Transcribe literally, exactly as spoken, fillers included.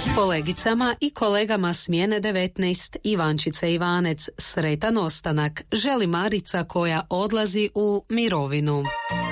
Kolegicama i kolegama smjene devetnaest Ivančice Ivanec sretan ostanak želi Marica koja odlazi u mirovinu.